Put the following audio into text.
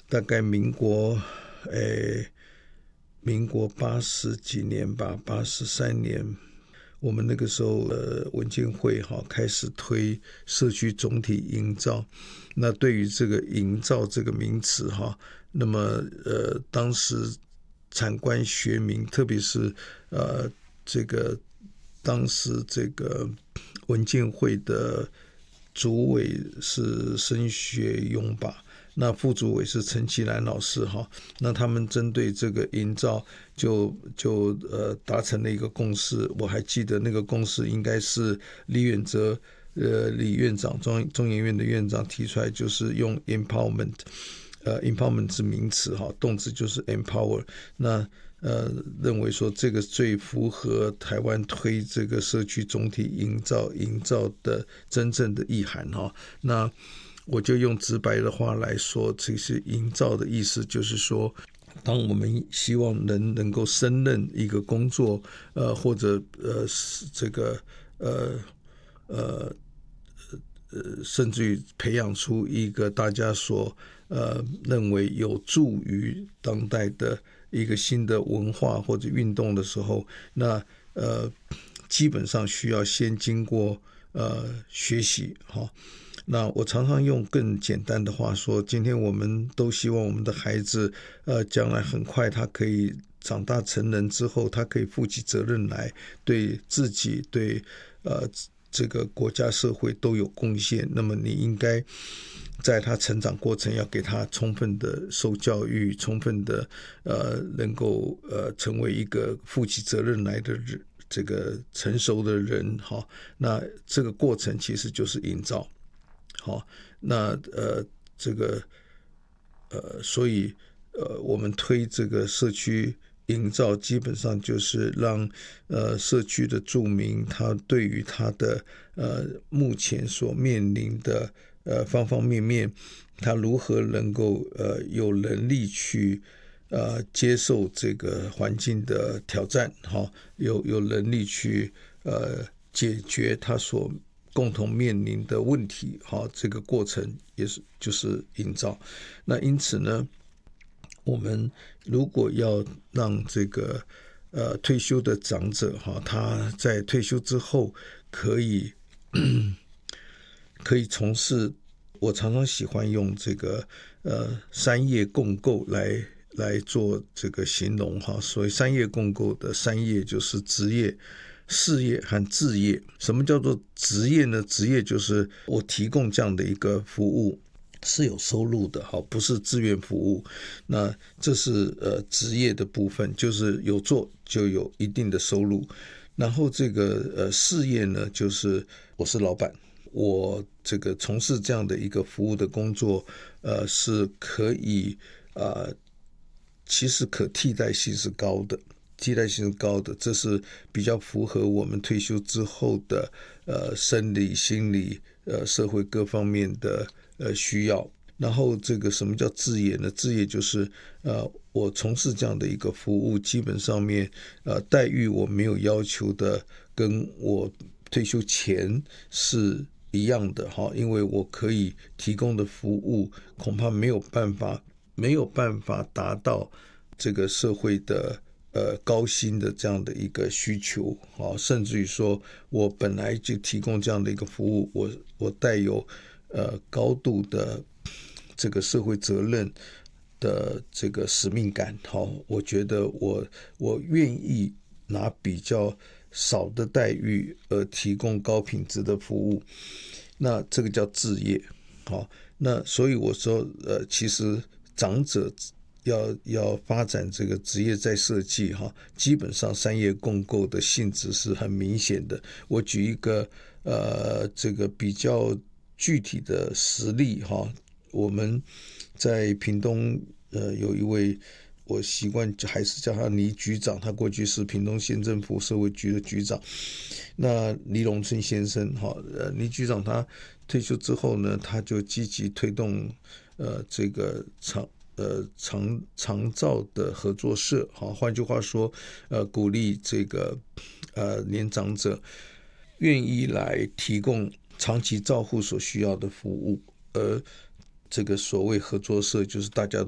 大概民国80几年吧，83年，我们那个时候文建会开始推社区总体营造。那对于这个营造这个名词那么当时产官学民，特别是这个当时这个文建会的主委是申学勇吧，那副主委是陈其兰老师那他们针对这个营造就达成了一个共识。我还记得那个共识应该是李远哲李院长中研院的院长提出来，就是用 empowerment 是名词动词就是 empower。那认为说这个最符合台湾推这个社区总体营造的真正的意涵那我就用直白的话来说，其实营造的意思就是说，当我们希望能够胜任一个工作或者这个甚至于培养出一个大家所认为有助于当代的一个新的文化或者运动的时候，那基本上需要先经过学习那我常常用更简单的话说，今天我们都希望我们的孩子将来很快他可以长大成人之后，他可以负起责任来，对自己对这个国家社会都有贡献。那么你应该在他成长过程要给他充分的受教育，充分的能够成为一个负起责任来的人，这个成熟的人那这个过程其实就是营造那这个所以我们推这个社区营造，基本上就是让社区的住民他对于他的目前所面临的方方面面，他如何能够有能力去接受这个环境的挑战有能力去解决他所共同面临的问题这个过程就是营造。那因此呢，我们如果要让这个退休的长者他在退休之后可以从事，我常常喜欢用这个三业共构来做这个形容所谓三业共构的三业就是职业、事业和志业。什么叫做职业呢？职业就是我提供这样的一个服务是有收入的不是志愿服务。那这是职业的部分，就是有做就有一定的收入。然后这个事业呢，就是我是老板，我这个从事这样的一个服务的工作是可以其实可替代性是高的，这是比较符合我们退休之后的生理、心理、社会各方面的需要。然后这个什么叫志业呢？志业就是我从事这样的一个服务，基本上面待遇我没有要求的，跟我退休前是一样的因为我可以提供的服务恐怕没有办法达到这个社会的高薪的这样的一个需求甚至于说我本来就提供这样的一个服务，我带有高度的这个社会责任的这个使命感我觉得我愿意拿比较少的待遇提供高品质的服务，那这个叫志业那所以我说其实长者要发展这个职业再设计基本上三业共构的性质是很明显的。我举一个这个比较具体的实例我们在屏东有一位，我习惯还是叫他倪局长，他过去是屏东县政府社会局的局长。那倪荣春先生倪局长他退休之后呢，他就积极推动这个长照的合作社换句话说鼓励这个年长者愿意来提供长期照护所需要的服务，而这个所谓合作社就是大家